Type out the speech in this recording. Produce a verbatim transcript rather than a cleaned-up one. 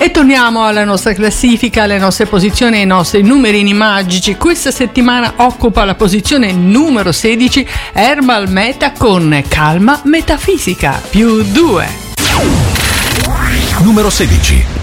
E torniamo alla nostra classifica, alle nostre posizioni, ai nostri numerini magici. Questa settimana occupa la posizione numero sedici Herbal Meta con Calma Metafisica più due. Numero sedici.